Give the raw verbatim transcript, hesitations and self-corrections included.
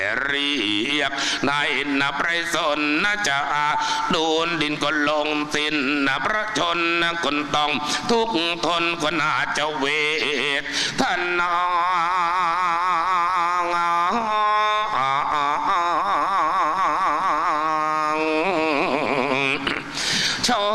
เรียกนายนับไรสนนะจะโดนดินก็ลงสิ้นนะพระชนนะคนต้องทุกทนก็น่าจะเวทท่านนอง